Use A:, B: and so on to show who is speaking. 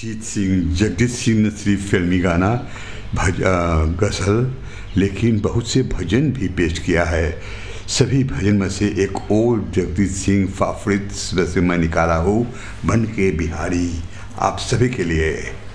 A: अरिजीत सिंह, जगजीत सिंह ने सिर्फ फिल्मी गाना, गज़ल, लेकिन बहुत से भजन भी पेश किया है। सभी भजन में से एक और जगजीत सिंह फेवरेट वैसे मैं निकाला हूँ, बन के बिहारी, आप सभी के लिए।